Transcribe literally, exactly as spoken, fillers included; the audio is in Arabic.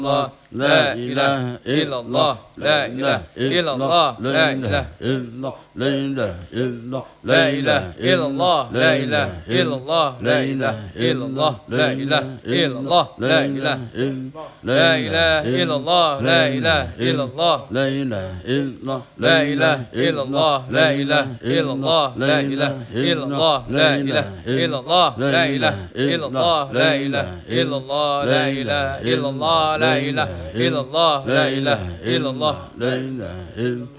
الله لا إله إلا الله لا إله إلا الله لا إله إلا لا إله إلا لا إله إلا الله لا إله إلا الله لا إله إلا الله لا إله إلا الله لا إله لا إله إلا الله لا إله إلا الله لا إله إلا لا إله إلا الله لا إله إلا الله لا إله إلا الله لا إله إلا الله لا إله إلا الله لا إله إلا الله لا إله إلا الله لا إله إلا الله لا إله إلا الله لا إله إلا